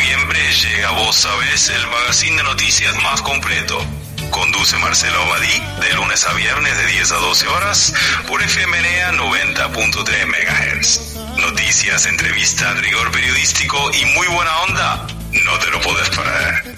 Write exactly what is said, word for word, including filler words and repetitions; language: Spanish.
septiembre llega Vos Sabés, el magazine de noticias más completo. Conduce Marcelo Abadí de lunes a viernes de diez a doce horas por F M N A noventa punto tres megahertz. Noticias, entrevistas, rigor periodístico y muy buena onda. No te lo podés perder.